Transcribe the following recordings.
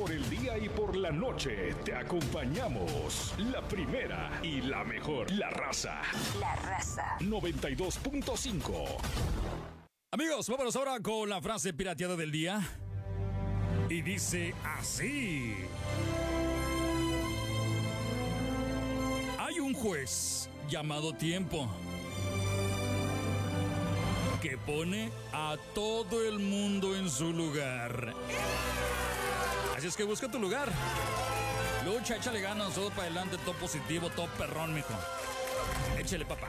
Por el día y por la noche te acompañamos. La primera y la mejor. La Raza. La Raza. 92.5. Amigos, vámonos ahora con la frase pirateada del día. Y dice así: hay un juez llamado tiempo que pone a todo el mundo en su lugar. Así es que busca tu lugar. Lucha, échale ganas, todo para adelante, todo positivo, todo perrón, mijo. Échale, papá.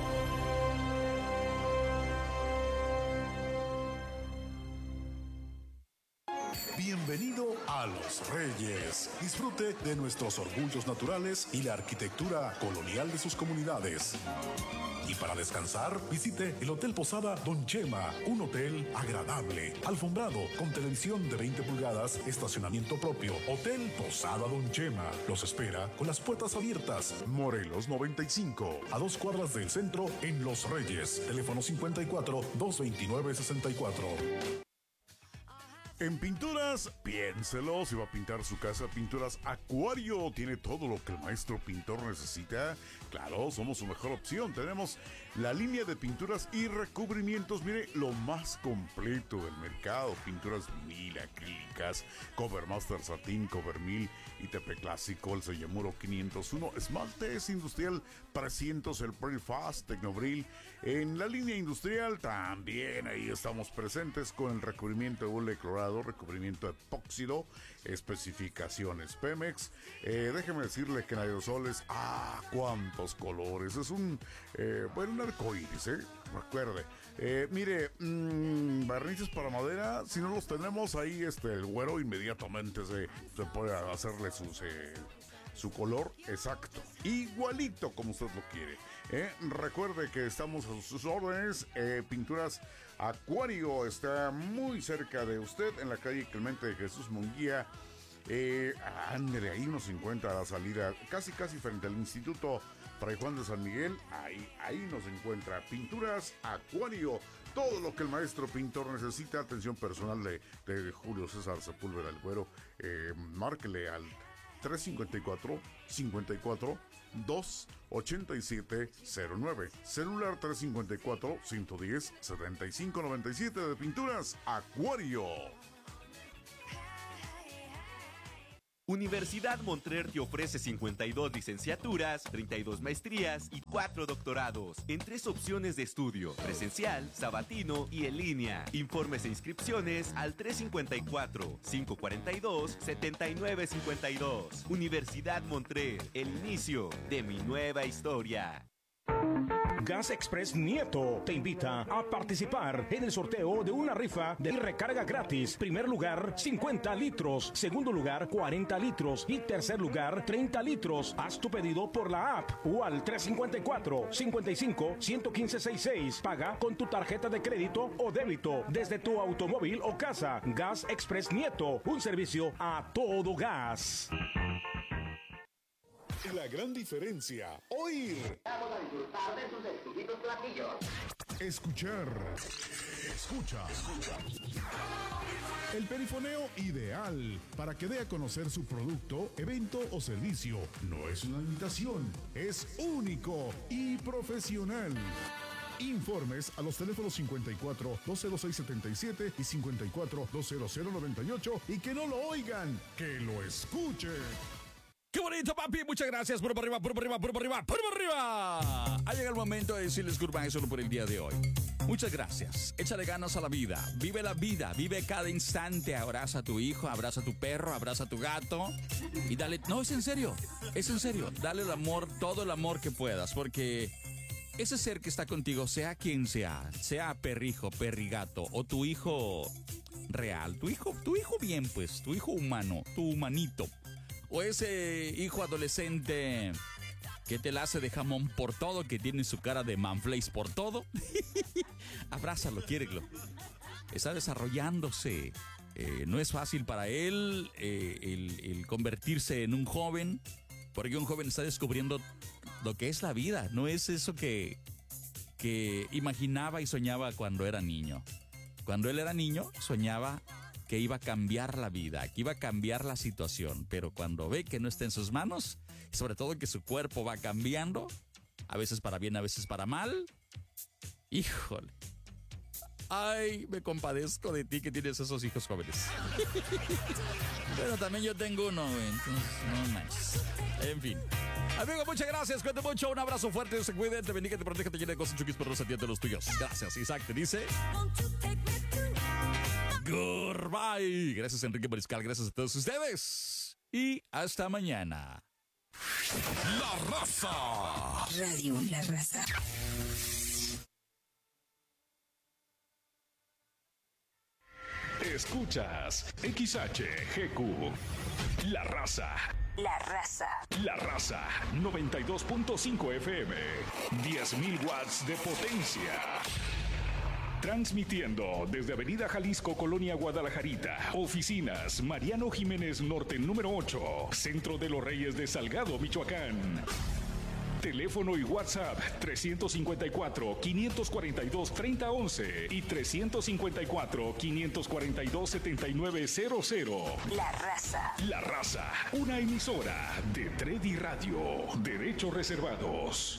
Bienvenido a Los Reyes. Disfrute de nuestros orgullos naturales y la arquitectura colonial de sus comunidades. Y para descansar, visite el Hotel Posada Don Chema, un hotel agradable, alfombrado, con televisión de 20 pulgadas, estacionamiento propio. Hotel Posada Don Chema los espera con las puertas abiertas. Morelos 95, a 2 cuadras del centro en Los Reyes. Teléfono 54-229-64. En Pinturas, piénselo, si va a pintar su casa, Pinturas Acuario tiene todo lo que el maestro pintor necesita. Claro, somos su mejor opción. Tenemos la línea de pinturas y recubrimientos, mire, lo más completo del mercado. Pinturas vinil, acrílicas, Cover Master Satín, Cover 1000, ITP Clásico, el Sellamuro 501, Esmaltes Industrial 300, el Prefast, Tecnobril. En la línea industrial también ahí estamos presentes con el recubrimiento de hule clorado, recubrimiento epóxido, especificaciones Pemex. Déjeme decirle que en aerosoles, cuántos colores, es un arcoíris, recuerde. Mire, barnices para madera, si no los tenemos ahí, el güero inmediatamente se puede hacerle su color exacto, igualito como usted lo quiere. Recuerde que estamos a sus órdenes. Pinturas Acuario está muy cerca de usted en la calle Clemente de Jesús Munguía. Ándale, ahí nos encuentra la salida, casi frente al Instituto Fray Juan de San Miguel. Ahí nos encuentra Pinturas Acuario. Todo lo que el maestro pintor necesita. Atención personal de Julio César Sepúlveda el Güero. Márquele al 354-28709. Celular 354-110-7597 de Pinturas Acuario. Universidad Montclair te ofrece 52 licenciaturas, 32 maestrías y 4 doctorados, en 3 opciones de estudio: presencial, sabatino y en línea. Informes e inscripciones al 354-542-7952. Universidad Montclair, el inicio de mi nueva historia. Gas Express Nieto te invita a participar en el sorteo de una rifa de recarga gratis. Primer lugar, 50 litros. Segundo lugar, 40 litros. Y tercer lugar, 30 litros. Haz tu pedido por la app o al 354-55-11566. Paga con tu tarjeta de crédito o débito desde tu automóvil o casa. Gas Express Nieto, un servicio a todo gas. La gran diferencia, oír. Vamos a disfrutar de sus exquisitos platillos. Escuchar. Escucha. El perifoneo ideal para que dé a conocer su producto, evento o servicio. No es una imitación, es único y profesional. Informes a los teléfonos 54-206-77 y 54-200-98 y que no lo oigan, que lo escuchen. ¡Qué bonito, papi! Muchas gracias. Puro por arriba, puro por arriba, puro por arriba, puro por arriba. Ha llegado el momento de decirles goodbye solo por el día de hoy. Muchas gracias. Échale ganas a la vida. Vive la vida. Vive cada instante. Abraza a tu hijo, abraza a tu perro, abraza a tu gato. Y dale... No, es en serio. Es en serio. Dale el amor, todo el amor que puedas. Porque ese ser que está contigo, sea quien sea perrijo, perrigato o tu hijo real, tu hijo bien, pues, tu hijo humano, tu humanito. O ese hijo adolescente que te la hace de jamón por todo, que tiene su cara de manflays por todo. Abrázalo, quiérelo. Está desarrollándose. No es fácil para él el convertirse en un joven, porque un joven está descubriendo lo que es la vida. No es eso que imaginaba y soñaba cuando era niño. Cuando él era niño, soñaba que iba a cambiar la vida, que iba a cambiar la situación, pero cuando ve que no está en sus manos, sobre todo que su cuerpo va cambiando, a veces para bien, a veces para mal, híjole. Ay, me compadezco de ti que tienes esos hijos jóvenes. Pero también yo tengo uno, güey, entonces no manches. En fin. Amigo, muchas gracias, cuídate mucho, un abrazo fuerte, se cuiden, te bendiga, te proteja, te llene de cosas chuquis, pero se atiende los tuyos. Gracias, Isaac, te dice... Goodbye. Gracias, Enrique Mariscal, gracias a todos ustedes. Y hasta mañana. La Raza. Radio La Raza. Escuchas XHGQ. La Raza. La Raza. La Raza 92.5 FM. 10.000 watts de potencia. Transmitiendo desde Avenida Jalisco, Colonia Guadalajarita. Oficinas Mariano Jiménez Norte número 8. Centro de los Reyes de Salgado, Michoacán. Teléfono y WhatsApp 354-542-3011 y 354-542-7900. La Raza. La Raza, una emisora de Tredi Radio. Derechos reservados.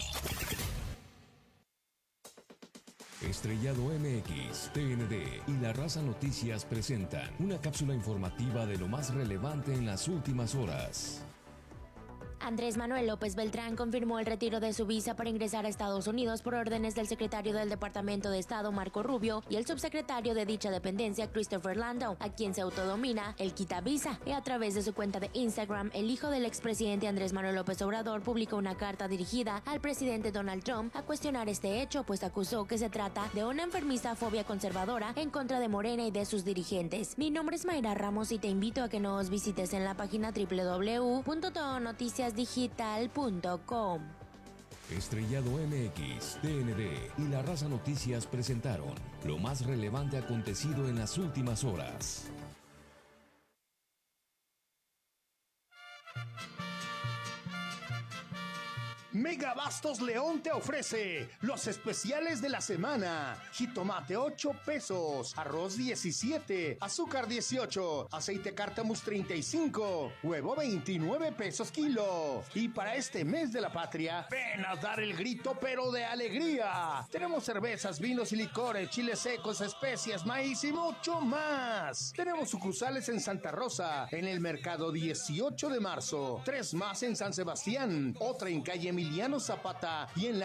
Estrellado MX, TND y La Raza Noticias presentan una cápsula informativa de lo más relevante en las últimas horas. Andrés Manuel López Beltrán confirmó el retiro de su visa para ingresar a Estados Unidos por órdenes del secretario del Departamento de Estado, Marco Rubio, y el subsecretario de dicha dependencia, Christopher Landau, a quien se autodomina el quita visa. Y a través de su cuenta de Instagram, el hijo del expresidente Andrés Manuel López Obrador publicó una carta dirigida al presidente Donald Trump a cuestionar este hecho, pues acusó que se trata de una enfermiza fobia conservadora en contra de Morena y de sus dirigentes. Mi nombre es Mayra Ramos y te invito a que nos visites en la página www.todonoticiasdigital.com. Estrellado MX, TND y La Raza Noticias presentaron lo más relevante acontecido en las últimas horas. Megabastos León te ofrece los especiales de la semana. Jitomate 8 pesos, arroz 17, azúcar 18, aceite cártamus 35, huevo 29 pesos kilo. Y para este mes de la patria, ven a dar el grito pero de alegría. Tenemos cervezas, vinos y licores, chiles secos, especias, maíz y mucho más. Tenemos sucursales en Santa Rosa, en el mercado 18 de marzo, 3 más en San Sebastián, otra en calle Emiliano Zapata y en la